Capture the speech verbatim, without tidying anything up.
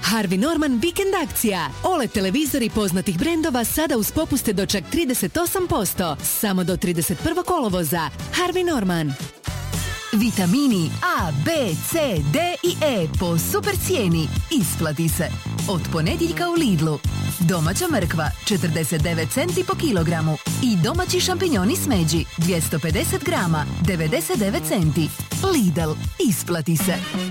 Harvey Norman vikend akcija. O L E D televizori poznatih brendova sada uz popuste do čak trideset osam posto. Samo do trideset prvog kolovoza. Harvey Norman. Vitamini A, B, C, D i E po super cijeni. Isplati se. Od ponedjeljka u Lidlu. Domaća mrkva četrdeset devet centi po kilogramu i domaći šampinjoni smeđi dvjesto pedeset grama devedeset devet centi. Lidl, isplati se.